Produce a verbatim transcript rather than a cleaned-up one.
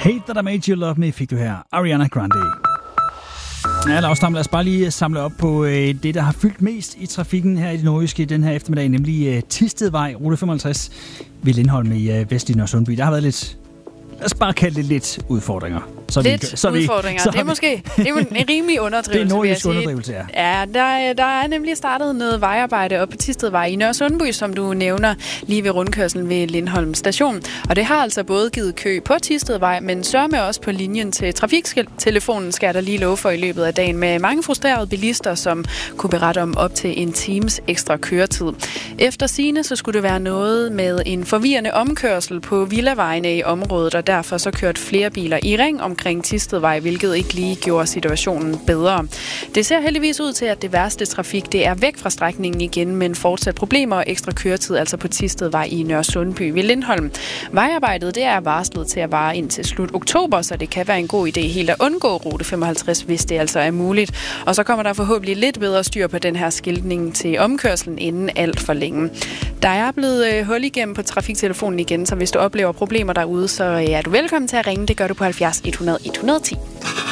Hate That I Made You Love Me fik du her. Ariana Grande. Ja, Lars Tam, lad os bare lige samle op på øh, det, der har fyldt mest i trafikken her i det nordjyske den her eftermiddag, nemlig øh, Thistedvej, rute femoghalvtreds ved Lindholm i øh, vestlige Nørresundby. Der har været lidt, lad os bare kalde det lidt udfordringer. Så lidt vi, så udfordringer. Vi, så det er vi, måske det er en rimelig underdrivelse. Det er en nordjysk underdrivelse, ja. Ja, der, der er nemlig startet noget vejarbejde op på Thistedvej i Nørresundby, som du nævner, lige ved rundkørslen ved Lindholm station. Og det har altså både givet kø på Thistedvej, men sørme også på linjen til trafiktelefonen, skal der lige love for i løbet af dagen, med mange frustrerede bilister, som kunne berette om op til en times ekstra køretid. Efter sigende, så skulle det være noget med en forvirrende omkørsel på villavejene i området, og derfor så kørte flere biler i ring omkring Thistedvej, hvilket ikke lige gjorde situationen bedre. Det ser heldigvis ud til, at det værste trafik det er væk fra strækningen igen, men fortsat problemer og ekstra køretid altså på Thistedvej i Nørresundby ved Lindholm. Vejarbejdet det er varslet til at vare indtil slut oktober, så det kan være en god idé helt at undgå rute femoghalvtreds, hvis det altså er muligt. Og så kommer der forhåbentlig lidt bedre styr på den her skiltning til omkørslen inden alt for længe. Der er blevet øh, hul igennem på trafiktelefonen igen, så hvis du oplever problemer derude, så øh, er du velkommen til at ringe. Det gør du på halvfjerds et hundrede et hundrede og ti.